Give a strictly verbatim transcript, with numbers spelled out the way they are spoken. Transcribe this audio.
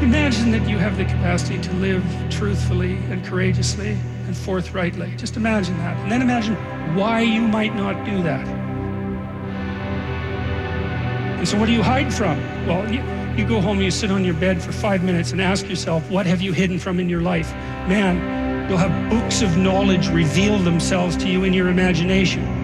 Imagine that you have the capacity to live truthfully and courageously and forthrightly. Just imagine that. And then imagine why you might not do that. And so what do you hide from? Well, you, you go home, you sit on your bed for five minutes and ask yourself, what have you hidden from in your life? Man, you'll have books of knowledge reveal themselves to you in your imagination.